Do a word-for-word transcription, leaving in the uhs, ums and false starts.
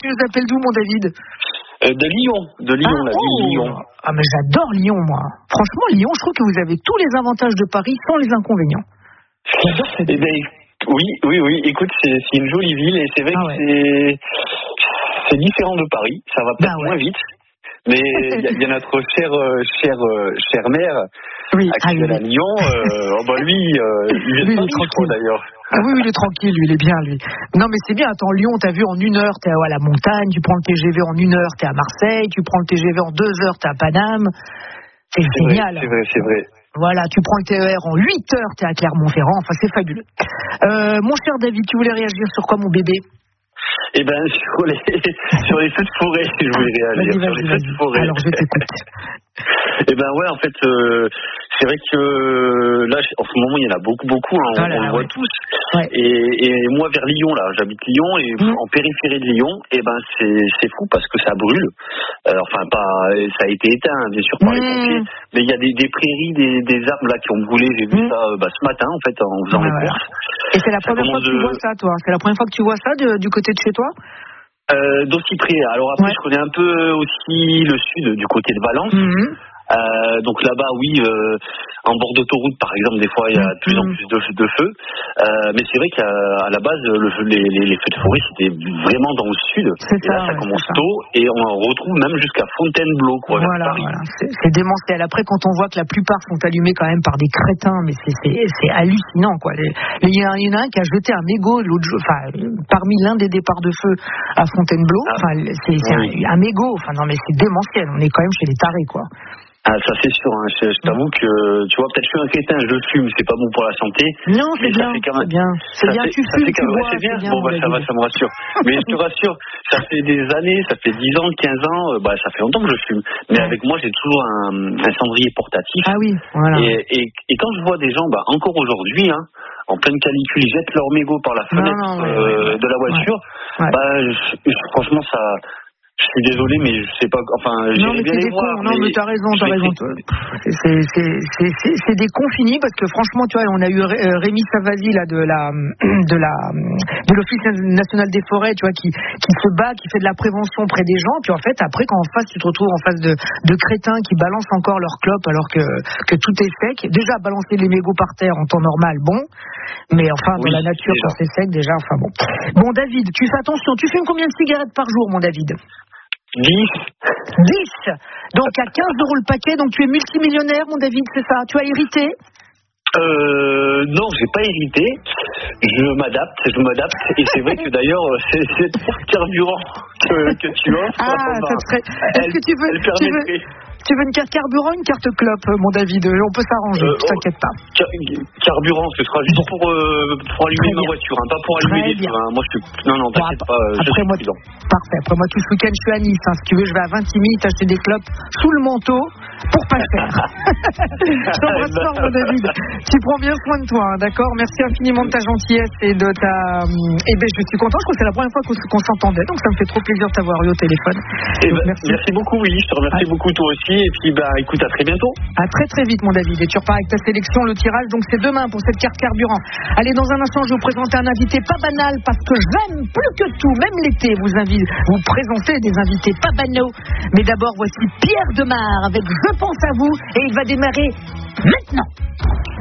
tu nous appelles d'où, mon David? euh, De Lyon, de Lyon, ah, la oh. ville de Lyon. Ah, mais j'adore Lyon, moi. Franchement, Lyon, je trouve que vous avez tous les avantages de Paris sans les inconvénients. J'adore cette Eh ben, oui, oui, oui. Écoute, c'est, c'est une jolie ville et c'est vrai ah, que ouais. c'est, c'est différent de Paris. Ça va peut-être ah, ouais. moins vite. Mais il y, y a notre cher, euh, cher, euh, cher maire, oui. actuel ah, à Lyon. Euh, oh bah lui, euh, il vient de Paris, je crois, d'ailleurs. Ah oui, il est tranquille, lui, il est bien, lui. Non, mais c'est bien. Attends, Lyon, t'as vu, en une heure, t'es à la montagne, tu prends le T G V en une heure, t'es à Marseille, tu prends le T G V en deux heures, t'es à Paname. C'est, c'est génial. Vrai, c'est vrai, c'est vrai. Voilà, tu prends le T E R en huit heures, t'es à Clermont-Ferrand. Enfin, c'est fabuleux. Euh, mon cher David, tu voulais réagir sur quoi, mon bébé? Eh ben, sur les, sur les feux de forêt, je voulais réagir. Vas-y, vas-y, sur les vas-y. feux de forêt. Alors, je t'écoute. Eh ben ouais, en fait, euh, c'est vrai que euh, là, en ce moment, il y en a beaucoup, beaucoup. Hein, on, ah là, on le ouais. voit tous. Ouais. Et, et moi, vers Lyon, là, j'habite Lyon et mmh. en périphérie de Lyon, eh ben c'est, c'est fou parce que ça brûle. Euh, enfin, pas, ça a été éteint, bien sûr, par mmh. les pompiers, mais il y a des, des prairies, des, des arbres là qui ont brûlé. J'ai vu mmh. ça bah, ce matin, en fait, en faisant ouais, les ouais. courses. Et c'est la première fois que tu vois ça, toi? C'est la première fois que tu vois ça de, du côté de chez toi? Euh, d'aussi près. Alors après, ouais. je connais un peu aussi le sud, du côté de Valence. Mmh. Euh, donc là-bas, oui, euh, en bord d'autoroute, par exemple, des fois, il y a de plus en plus de, de feux. Euh, mais c'est vrai qu'à à la base, le, les, les, les feux de forêt, c'était vraiment dans le sud. C'est et ça, là, ça ouais, commence tôt. Et on en retrouve même jusqu'à Fontainebleau, quoi, voilà, vers Paris. Voilà. C'est, c'est démentiel. Après, quand on voit que la plupart sont allumés quand même par des crétins, mais c'est, c'est, c'est hallucinant, quoi. Il y, y en a un qui a jeté un mégot l'autre jour, enfin, parmi l'un des départs de feu à Fontainebleau. Ah, enfin, c'est, c'est oui. un, un mégot. Enfin, non, mais c'est démentiel. On est quand même chez les tarés, quoi. Ah, ça c'est sûr, hein. je, je t'avoue que, tu vois, peut-être je suis un crétin, je fume, c'est pas bon pour la santé. Non, c'est bien, c'est même... bien. C'est bien, fait, tu fumes, tu bois, c'est bien. C'est bien bon, bah, ça va, ça me rassure. Mais je te rassure, ça fait des années, ça fait dix ans, quinze ans, euh, bah, ça fait longtemps que je fume. Mais avec moi, j'ai toujours un, un cendrier portatif. Ah oui, voilà. Et, et, et quand je vois des gens, bah, encore aujourd'hui, hein, en pleine canicule, ils jettent leur mégot par la fenêtre non, non, ouais, euh, ouais, ouais. de la voiture, ouais. bah, je, je, franchement, ça... Je suis désolé, mais je sais pas. Enfin, non, mais bien c'est les des voir, cons. Non, mais t'as raison, t'as raison. C'est, c'est, c'est, c'est, c'est des cons finis parce que franchement, tu vois, on a eu Rémi Savasi là de la de la de l'Office national des forêts, tu vois, qui qui se bat, qui fait de la prévention auprès des gens. Puis en fait, après, quand en face, tu te retrouves en face de de crétins qui balancent encore leur clope alors que que tout est sec. Déjà, balancer les mégots par terre en temps normal, bon. Mais enfin, oui, dans la nature, déjà. quand c'est sec, déjà, enfin bon. Bon, David, tu fais attention. Tu fumes combien de cigarettes par jour, mon David? dix. dix. Donc à quinze euros le paquet, donc tu es multimillionnaire, mon David, c'est ça? Tu as hérité? Euh, non, j'ai pas hérité. Je m'adapte, je m'adapte. Et c'est vrai que d'ailleurs, c'est cette carburant que, que tu offres. Ah, bah, ça serait. Est-ce elle, que tu veux, elle permettrait... tu veux... Tu veux une carte carburant, une carte clope, mon David? On peut s'arranger, euh, oh, t'inquiète pas. Car- carburant, ce sera juste pour, euh, pour allumer ma voiture, hein, pas pour allumer les feux. Hein. Moi, je suis. Non, non, t'inquiète bon, pas. Euh, après, je suis moi, prudent. Parfait. Après, moi, tout ce week-end, je suis à Nice. Hein. Si tu veux, je vais à Vintimille t'acheter des clopes sous le manteau pour pas cher. Je t'embrasse fort, mon David. Tu prends bien soin de toi, hein, d'accord? Merci infiniment de ta gentillesse et de ta. Et ben, je suis content. Je crois que c'est la première fois qu'on, qu'on s'entendait, donc ça me fait trop plaisir de t'avoir eu au téléphone. Donc, ben, merci. merci beaucoup, Willy. Je te remercie ah. beaucoup, toi aussi. Et puis, bah, écoute, à très bientôt. À très très vite, mon David. Et tu repars avec ta sélection, le tirage. Donc c'est demain pour cette carte carburant. Allez, dans un instant, je vais vous présenter un invité pas banal parce que j'aime plus que tout, même l'été, vous invite, vous présenter des invités pas banaux. Mais d'abord, voici Pierre Demar avec Je pense à vous et il va démarrer maintenant.